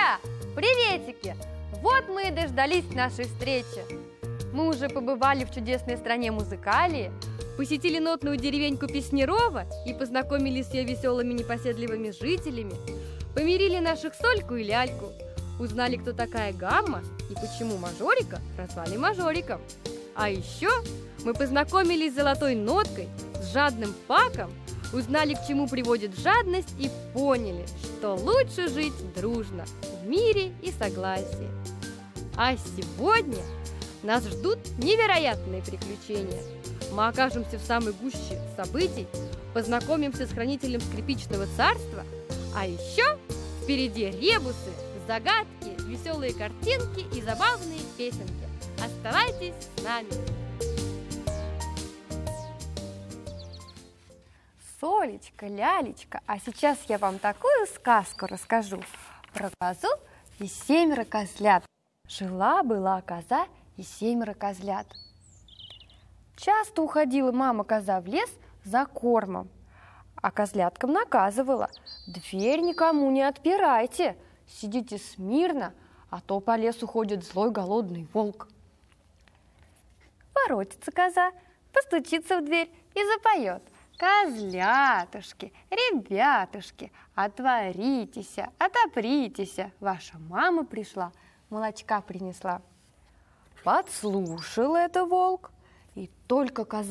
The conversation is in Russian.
Друзья, приветики! Вот мы и дождались нашей встречи. Мы уже побывали в чудесной стране Музыкалии, посетили нотную деревеньку Песнярова и познакомились с ее веселыми непоседливыми жителями, помирили наших Сольку и Ляльку, узнали, кто такая гамма и почему мажорика прозвали мажориком. А еще мы познакомились с золотой ноткой, с жадным Паком, узнали, к чему приводит жадность, и поняли, что лучше жить дружно, в мире и согласии. А сегодня нас ждут невероятные приключения. Мы окажемся в самой гуще событий, познакомимся с хранителем скрипичного царства, а еще впереди ребусы, загадки, веселые картинки и забавные песенки. Оставайтесь с нами! Солечка, Лялечка, а сейчас я вам такую сказку расскажу про козу и 7 козлят. Жила-была коза и 7 козлят. Часто уходила мама-коза в лес за кормом, а козляткам наказывала: дверь никому не отпирайте, сидите смирно, а то по лесу ходит злой голодный волк. Воротится коза, постучится в дверь и запоет: козлятушки, ребятушки, отворитесь, отопритесь, ваша мама пришла, молочка принесла. Подслушал это волк, и только коза